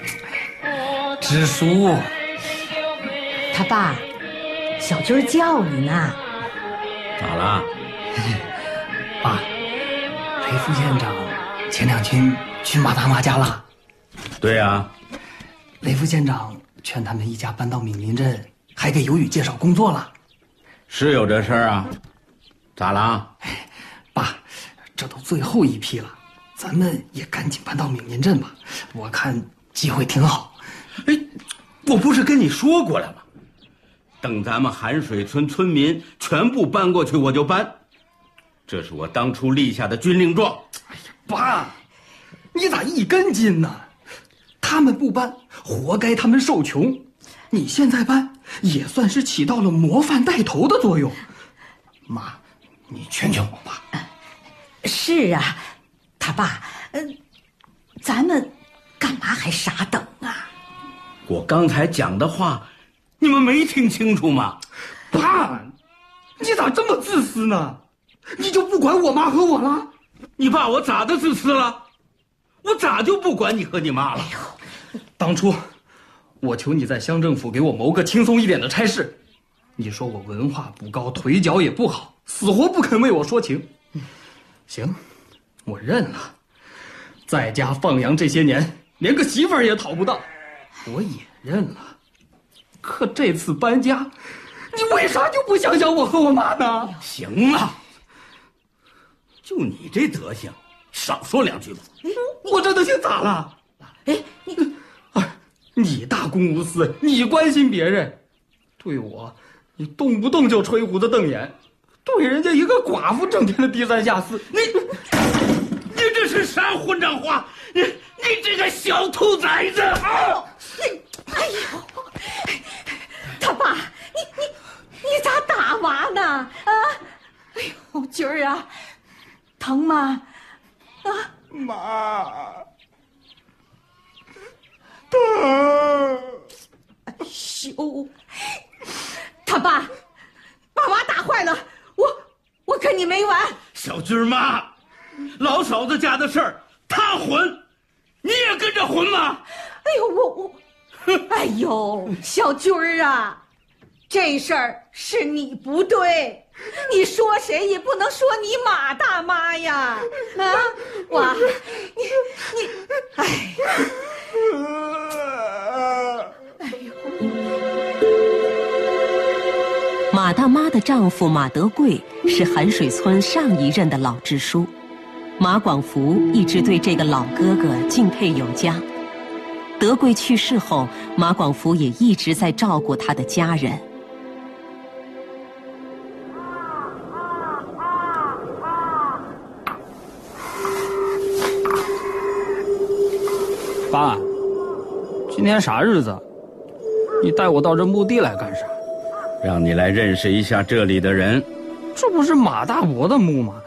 支书， 他爸，小军叫你呢。 咋了？ 爸，雷副县长前2天去马大妈家了。 对呀， 雷副县长劝他们一家搬到闽林镇，还给尤宇介绍工作了。 是有这事儿啊？咋了？ 爸，这都最后一批了，咱们也赶紧搬到闽林镇吧，我看机会挺好。 哎，我不是跟你说过了吗？等咱们寒水村村民全部搬过去，我就搬。这是我当初立下的军令状。 哎呀，爸，你咋一根筋呢？他们不搬，活该他们受穷。你现在搬，也算是起到了模范带头的作用。妈，你劝劝我吧。 是啊，他爸，咱们干嘛还傻等啊？ 我刚才讲的话，你们没听清楚吗？ 爸，你咋这么自私呢？你就不管我妈和我了？ 你爸我咋的自私了？我咋就不管你和你妈了？ 当初我求你在乡政府给我谋个轻松一点的差事，你说我文化不高，腿脚也不好，死活不肯为我说情。行，我认了。在家放羊这些年，连个媳妇儿也讨不到，我也认了。可这次搬家，你为啥就不想想我和我妈呢？ 行了，就你这德行，少说2句吧。 我这德行咋了？ 哎， 你大公无私，你关心别人，对我，你动不动就吹胡子瞪眼，对人家一个寡妇整天的低三下四， 你这是啥混账话？你这个小兔崽子！ 哎呦，他爸，你咋打娃呢？啊，哎呦，军儿啊，疼吗？啊， 妈，疼！ 哎呦，他爸，把娃打坏了，我跟你没完！ 小军妈，老嫂子家的事儿，她混，你也跟着混吗？ 哎呦，哎呦，小军儿啊，这事儿是你不对，你说谁也不能说你马大妈呀！啊，娃，你，哎， 马大妈的丈夫马德贵是寒水村上一任的老支书，马广福一直对这个老哥哥敬佩有加。德贵去世后，马广福也一直在照顾他的家人。 爸，今天啥日子？你带我到这墓地来干啥？ 让你来认识一下这里的人。 这不是马大伯的墓吗？